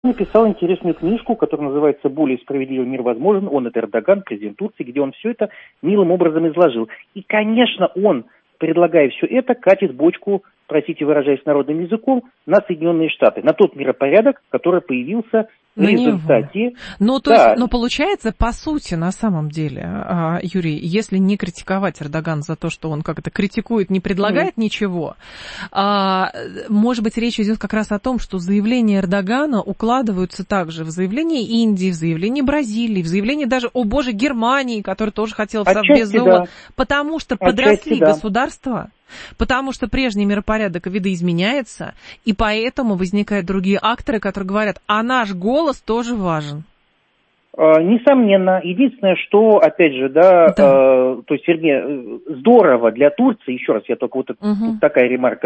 написал интересную книжку, которая называется «Более справедливый мир возможен». Он — это Эрдоган, президент Турции, где он все это милым образом изложил. И, конечно, он, предлагая все это, катит бочку, простите, выражаясь народным языком, на Соединенные Штаты, на тот миропорядок, который появился в результате. Но получается, по сути, на самом деле, Юрий, если не критиковать Эрдогана за то, что он как-то критикует, не предлагает ничего, может быть, речь идет как раз о том, что заявления Эрдогана укладываются также в заявление Индии, в заявление Бразилии, в заявление даже, о боже, Германии, который тоже хотел в Совбез ООН, да. Потому что подросли государства. Потому что прежний миропорядок видоизменяется, и поэтому возникают другие акторы, которые говорят, а наш голос тоже важен. Несомненно. Единственное, что, опять же, то есть, вернее, здорово для Турции, еще раз, я только вот тут такая ремарка,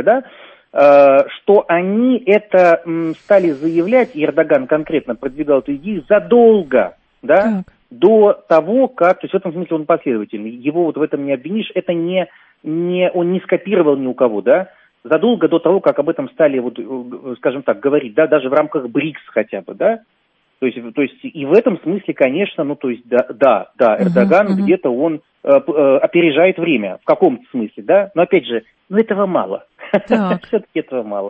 что они это стали заявлять, и Эрдоган конкретно продвигал эту идею задолго, до того, как, то есть в этом смысле он последовательный, его вот в этом не обвинишь, это он не скопировал ни у кого, задолго до того, как об этом стали, вот, скажем так, говорить, даже в рамках БРИКС хотя бы, То есть и в этом смысле, конечно, Эрдоган где-то он опережает время, в каком-то смысле, но опять же, этого мало. Все-таки этого мало.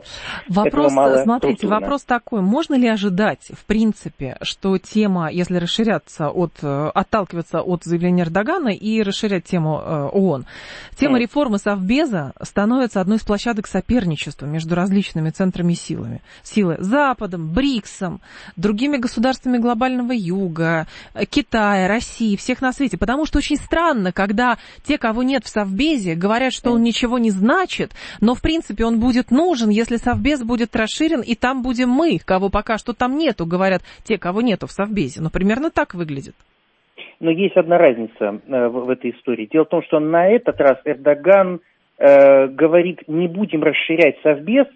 Вопрос такой, можно ли ожидать, в принципе, что тема, если отталкиваться от заявления Эрдогана и расширять тему ООН, тема реформы Совбеза становится одной из площадок соперничества между различными центрами силы Западом, БРИКСом, другими государствами глобального юга, Китая, России, всех на свете, потому что очень странно, когда те, кого нет в Совбезе, говорят, что он ничего не значит, но в принципе он будет нужен, если Совбез будет расширен, и там будем мы, кого пока что там нету, говорят те, кого нету в Совбезе. Примерно так выглядит. Но есть одна разница в этой истории. Дело в том, что на этот раз Эрдоган говорит, не будем расширять Совбез,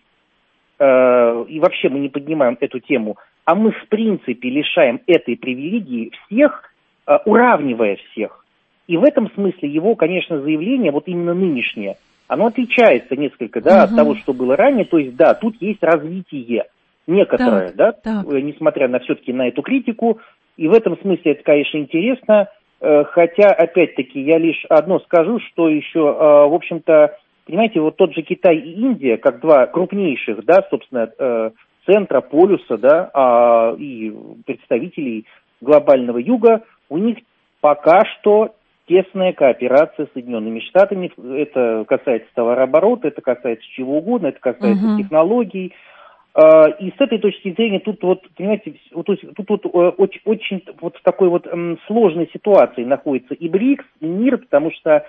и вообще мы не поднимаем эту тему, а мы в принципе лишаем этой привилегии всех, уравнивая всех. И в этом смысле его, конечно, заявление, вот именно нынешнее, оно отличается несколько, от того, что было ранее. То есть, тут есть развитие некоторое, несмотря на все-таки на эту критику. И в этом смысле это, конечно, интересно. Хотя, опять-таки, я лишь одно скажу, что еще, в общем-то, понимаете, вот тот же Китай и Индия, как два крупнейших, собственно, центра, полюса, и представителей глобального юга, у них пока что тесная кооперация с Соединенными Штатами. Это касается товарооборота, это касается чего угодно, это касается технологий. И с этой точки зрения тут понимаете, тут очень в такой сложной ситуации находится и БРИКС, и мир, потому что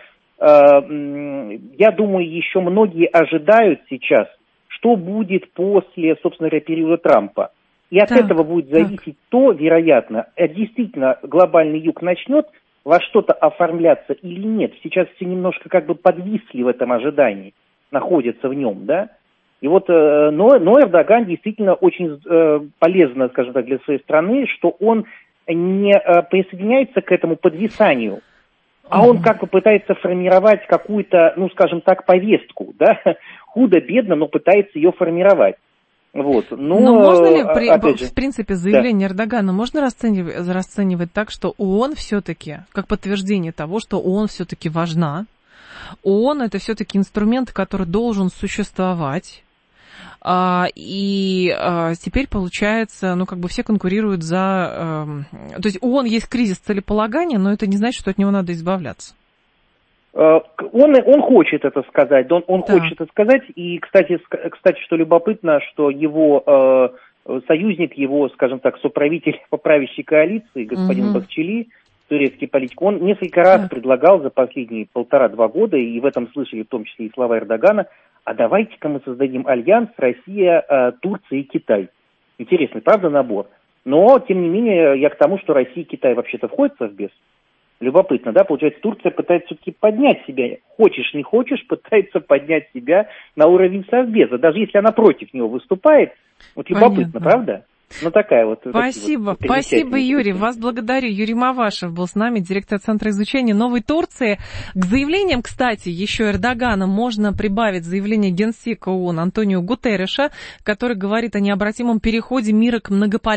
я думаю, еще многие ожидают сейчас, что будет после, собственно говоря, периода Трампа. И от этого будет зависеть то, вероятно, действительно глобальный юг начнет во что-то оформляться или нет. Сейчас все немножко подвисли в этом ожидании, находятся в нем, И но Эрдоган действительно очень полезно, скажем так, для своей страны, что он не присоединяется к этому подвисанию, а он пытается формировать какую-то, скажем так, повестку, худо-бедно, но пытается ее формировать. Но можно ли, в принципе, заявление Эрдогана можно расценивать так, что ООН все-таки, как подтверждение того, что ООН все-таки важна, ООН это все-таки инструмент, который должен существовать, и теперь получается, все конкурируют за... То есть ООН есть кризис целеполагания, но это не значит, что от него надо избавляться. Он хочет это сказать, он хочет это сказать, и, кстати, что любопытно, что его союзник, его, скажем так, соправитель по правящей коалиции, господин Бахчели, турецкий политик, он несколько раз предлагал за последние 1,5-2 года, и в этом слышали в том числе и слова Эрдогана, а давайте-ка мы создадим альянс Россия, Турция и Китай. Интересный, правда, набор? Но, тем не менее, я к тому, что Россия и Китай вообще-то входят в Совбез. Любопытно, получается, Турция пытается все-таки поднять себя, хочешь не хочешь, пытается поднять себя на уровень Совбеза, даже если она против него выступает. Любопытно, правда? Такая Спасибо, Юрий, вас благодарю. Юрий Мавашев был с нами, директор Центра изучения Новой Турции. К заявлениям, кстати, еще Эрдогана можно прибавить заявление генсека ООН Антонио Гутерреша, который говорит о необратимом переходе мира к многополярности.